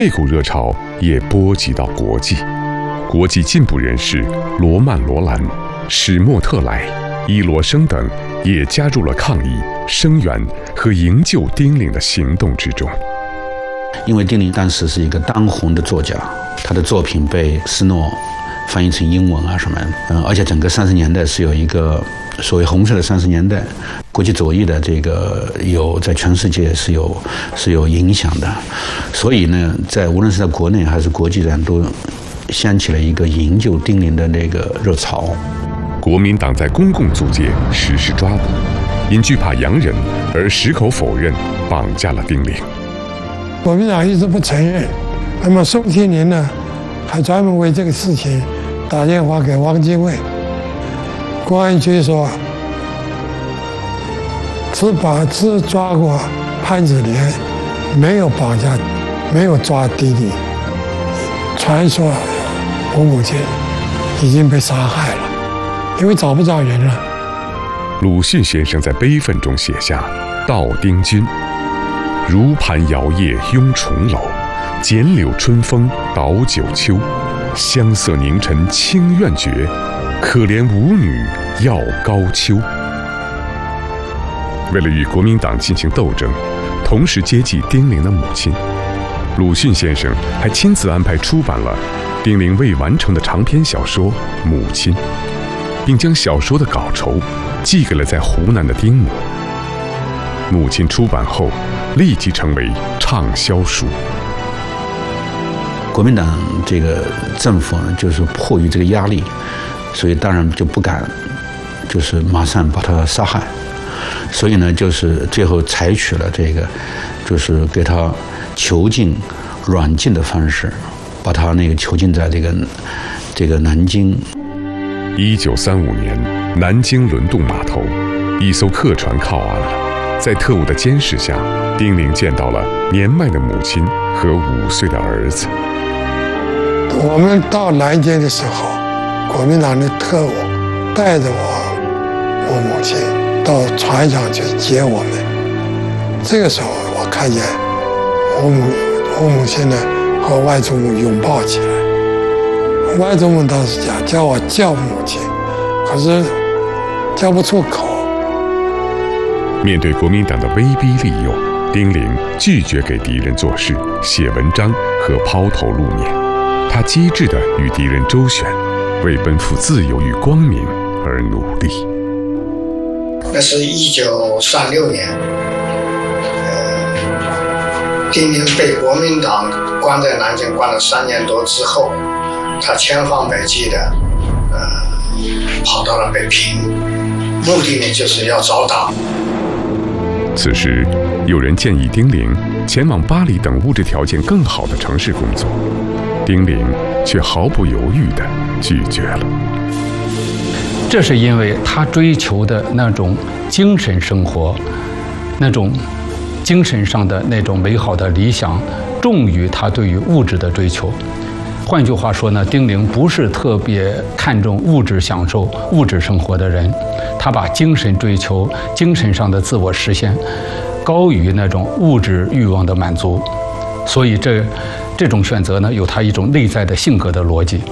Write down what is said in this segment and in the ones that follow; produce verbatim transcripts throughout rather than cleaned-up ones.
这股热潮也波及到国际，国际进步人士罗曼·罗兰、史莫特莱、伊罗生等也加入了抗议、声援和营救丁玲的行动之中。 因为丁玲当时是一个当红的作家，他的作品被斯诺翻译成英文啊什么，嗯，而且整个三十年代是有一个所谓红色的三十年代，国际左翼的这个有在全世界是有是有影响的，所以呢，在无论是在国内还是国际上，都掀起了一个营救丁玲的那个热潮。 国民党在公共租界实施抓捕，因惧怕洋人而矢口否认绑架了丁玲。 国民党一直不承认，那么宋庆龄呢，还专门为这个事情打电话给汪精卫。公安局说，只把只抓过潘子莲，没有绑架，没有抓丁玲。传说我母亲已经被杀害了，因为找不着人了。 鲁迅先生在悲愤中写下《道丁君》：如盘摇曳拥重楼，剪柳春风倒九秋。香色凝尘清苑绝，可怜舞女要高丘。为了与国民党进行斗争，同时接济丁玲的母亲，鲁迅先生还亲自安排出版了丁玲未完成的长篇小说《母亲》，并将小说的稿酬寄给了在湖南的丁母。母亲出版后，立即成为畅销书。 国民党这个政府呢，就是迫于这个压力，所以当然就不敢，就是马上把他杀害，所以呢，就是最后采取了这个，就是给他囚禁、软禁的方式，把他那个囚禁在这个这个南京。 一九三五年，南京轮渡码头，一艘客船靠岸了。在特务的监视下，丁玲见到了年迈的母亲和五岁的儿子。 我们到南京的时候，国民党的特务带着我我母亲到船上去接我们。这个时候，我看见我母我母亲呢和外祖母拥抱起来。外祖母当时讲叫我叫母亲，可是叫不出口。 面对国民党的威逼利诱，丁玲拒绝给敌人做事、写文章和抛头露面。他机智地与敌人周旋，为奔赴自由与光明而努力。 那是一九三六年，呃，丁玲被国民党关在南京关了三年多之后，他千方百计的，呃，跑到了北平，目的呢就是要找党。 此时，有人建议丁玲前往巴黎等物质条件更好的城市工作，丁玲却毫不犹豫地拒绝了。 这是因为他追求的那种精神生活，那种精神上的那种美好的理想，重于他对于物质的追求。换句话说呢，丁玲不是特别看重物质享受、物质生活的人，他把精神追求、精神上的自我实现高于那种物质欲望的满足，所以这这种选择呢，有他一种内在的性格的逻辑。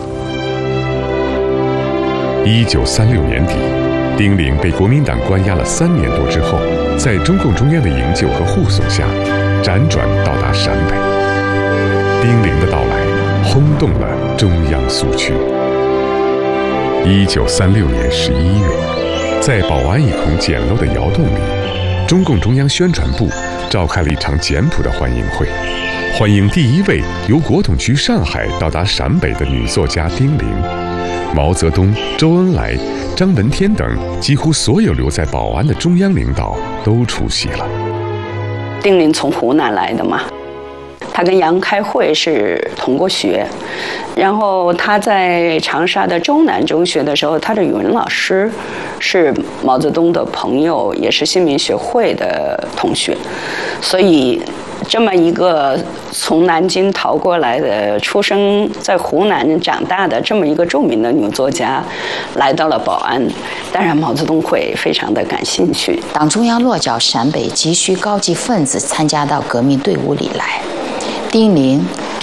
一九三六年底，丁玲被国民党关押了三年多之后，在中共中央的营救和护送下，辗转到达陕北。丁玲的到来轰动了中央苏区。一九三六年十一月，在保安一孔简陋的窑洞里，中共中央宣传部召开了一场简朴的欢迎会，欢迎第一位由国统区上海到达陕北的女作家丁玲。毛泽东、周恩来、张闻天等几乎所有留在保安的中央领导都出席了。 丁玲从湖南来的嘛，他跟杨开慧是同过学，然后他在长沙的中南中学的时候，他的语文老师是毛泽东的朋友，也是新民学会的同学，所以这么一个从南京逃过来的、出生在湖南长大的这么一个著名的女作家，来到了保安，当然毛泽东会非常的感兴趣。 党中央落脚陕北，急需高级分子参加到革命队伍里来。丁玲